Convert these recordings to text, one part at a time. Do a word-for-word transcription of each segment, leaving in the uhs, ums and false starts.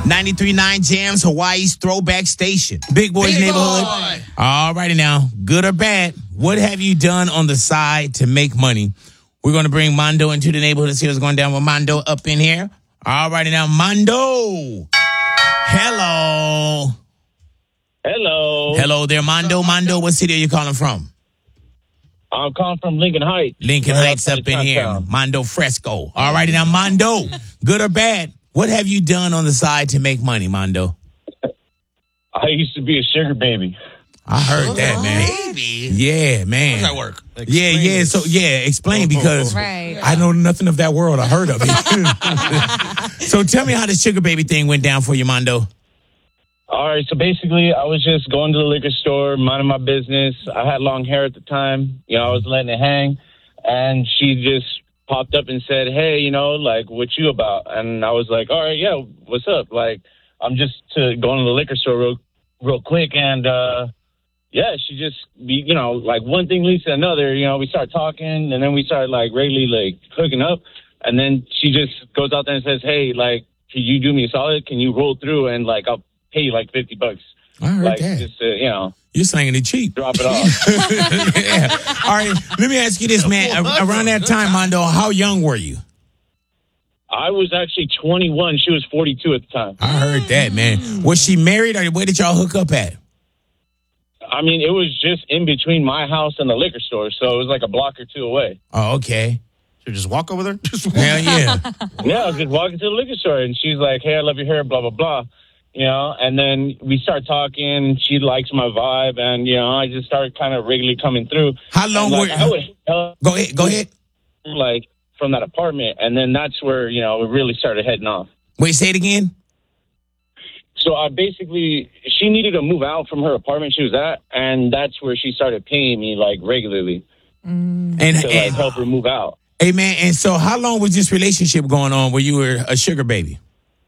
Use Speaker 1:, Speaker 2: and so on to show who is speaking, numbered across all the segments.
Speaker 1: ninety-three point nine Jams, Hawaii's throwback station. Big Boy's
Speaker 2: Big
Speaker 1: Neighborhood.
Speaker 2: Boy.
Speaker 1: All righty now, good or bad, what have you done on the side to make money? We're going to bring Mondo into the neighborhood and see what's going down with Mondo up in here. All righty now, Mondo. Hello.
Speaker 3: Hello.
Speaker 1: Hello there, Mondo. Mondo, what city are you calling from?
Speaker 3: I'm calling from Lincoln Heights.
Speaker 1: Lincoln
Speaker 3: Right
Speaker 1: Heights up
Speaker 3: outside
Speaker 1: in here.
Speaker 3: Chinatown.
Speaker 1: Mondo Fresco. All righty now, Mondo. Good or bad? What have you done on the side to make money, Mondo?
Speaker 3: I used to be a sugar baby.
Speaker 1: I heard that, man.
Speaker 2: Baby.
Speaker 1: Yeah, man.
Speaker 2: How does that work?
Speaker 1: Yeah, yeah. So, yeah, explain because
Speaker 4: Right.
Speaker 1: I know nothing of that world. I heard of it. So tell me how the sugar baby thing went down for you, Mondo.
Speaker 3: All right, so basically, I was just going to the liquor store, minding my business. I had long hair at the time. You know, I was letting it hang. And she just popped up and said, hey, you know, like, what you about? And I was like, all right, yeah, what's up? Like, I'm just to going to the liquor store real, real quick. And, uh, yeah, she just, you know, like, one thing leads to another. You know, we start talking, and then we start, like, regularly, like, hooking up. And then she just goes out there and says, hey, like, can you do me a solid? Can you roll through and, like, I'll pay you like fifty bucks.
Speaker 1: I heard
Speaker 3: like,
Speaker 1: that.
Speaker 3: just, uh, you know,
Speaker 1: You're slinging it cheap.
Speaker 3: drop it off.
Speaker 1: Yeah. All right, let me ask you this, man. A- Around that time, Mondo, how young were you?
Speaker 3: I was actually twenty-one. She was forty-two at the time.
Speaker 1: I heard that, man. Was she married, or where did y'all hook up at?
Speaker 3: I mean, it was just in between my house and the liquor store, so it was like a block or two away.
Speaker 1: Oh, okay.
Speaker 5: So just walk over there? Just
Speaker 1: Hell yeah.
Speaker 3: Yeah, I was just walking to the liquor store, and she's like, hey, I love your hair, blah, blah, blah. You know, and then we start talking. She likes my vibe, and, you know, I just started kind of regularly coming through.
Speaker 1: How long
Speaker 3: And,
Speaker 1: were
Speaker 3: like, I would help,
Speaker 1: Go ahead, go ahead.
Speaker 3: like, from that apartment, and then that's where, you know, it really started heading off.
Speaker 1: Wait, say it again.
Speaker 3: So I basically, she needed to move out from her apartment she was at, and that's where she started paying me, like, regularly
Speaker 1: And,
Speaker 3: to, like,
Speaker 1: and
Speaker 3: help her move out.
Speaker 1: hey, man, and so how long was this relationship going on where you were a sugar baby?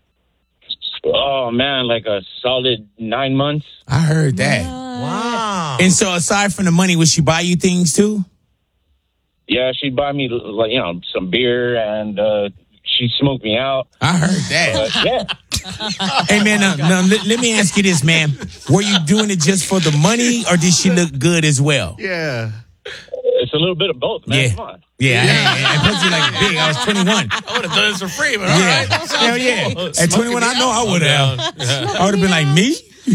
Speaker 3: Oh, man, like a solid nine months.
Speaker 1: I heard that.
Speaker 2: Wow.
Speaker 1: And so aside from the money, would she buy you things too?
Speaker 3: Yeah, she'd buy me, like, you know, some beer, and uh, she'd smoke me out.
Speaker 1: I heard that.
Speaker 3: But, yeah.
Speaker 1: Hey, man, now, now let, let me ask you this, man. Were you doing it just for the money, or did she look good as well?
Speaker 5: yeah.
Speaker 3: It's a little bit of both, man.
Speaker 1: Yeah.
Speaker 3: Come on.
Speaker 1: Yeah, I, I put you like big. I was twenty-one.
Speaker 2: I would have done this for free, but all
Speaker 1: Yeah,
Speaker 2: right.
Speaker 1: hell yeah. At twenty-one, I know I would have. I would have been like, me?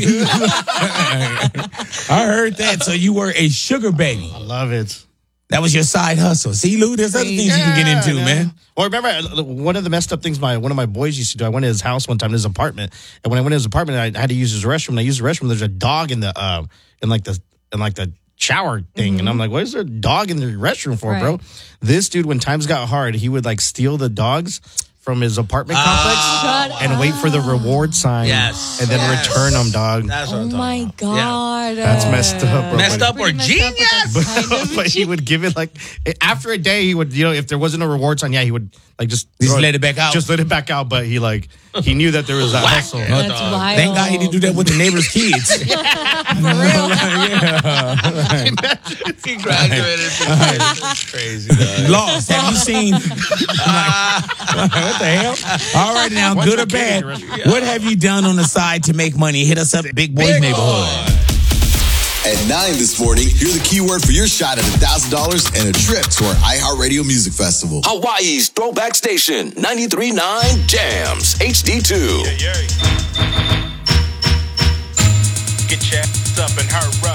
Speaker 1: I heard that. So you were a sugar baby.
Speaker 5: I love it.
Speaker 1: That was your side hustle. See, Lou, there's other things you can get into,
Speaker 5: Yeah,
Speaker 1: man.
Speaker 5: Well, remember, uh, one of the messed up things my one of my boys used to do, I went to his house one time, his apartment, and when I went to his apartment, I had to use his restroom, and I used the restroom, there's a dog in the, uh, in like the, in like the shower thing,
Speaker 4: Mm-hmm.
Speaker 5: and I'm like, what is there a dog in the restroom for,
Speaker 4: Right.
Speaker 5: bro? This dude, when times got hard, he would like steal the dogs from his apartment complex and wait for the reward sign,
Speaker 2: Yes.
Speaker 5: and then
Speaker 2: Yes.
Speaker 5: return them, dog.
Speaker 2: That's what
Speaker 4: Oh
Speaker 2: I'm talking
Speaker 4: my
Speaker 2: about.
Speaker 4: God.
Speaker 5: That's messed up, bro.
Speaker 2: Messed
Speaker 5: But-
Speaker 2: up or
Speaker 4: Pretty messed up, but
Speaker 2: genius?
Speaker 4: that's kind of
Speaker 5: but he would give it like after a day. He would, you know, if there wasn't a reward sign, yeah, he would like just
Speaker 1: Just
Speaker 5: throw
Speaker 1: let it back out.
Speaker 5: Just let it back out. But he like he knew that there was that
Speaker 2: Whack
Speaker 5: hustle.
Speaker 2: it.
Speaker 4: That's
Speaker 2: dog.
Speaker 4: wild.
Speaker 1: Thank God he didn't do that with the neighbor's kids.
Speaker 2: He graduated. That's crazy, dog.
Speaker 1: Lost. Have you seen? what the hell? All right, now,
Speaker 5: What's
Speaker 1: good
Speaker 5: your
Speaker 1: or bad?
Speaker 5: kid?
Speaker 1: What have you done on the side to make money? Hit us up at Big Boys Neighborhood.
Speaker 6: At nine this morning, hear the keyword for your shot at one thousand dollars and a trip to our iHeartRadio Music Festival.
Speaker 7: Hawaii's throwback station, ninety-three point nine Jams, H D two.
Speaker 8: Get your ass up and hurry up.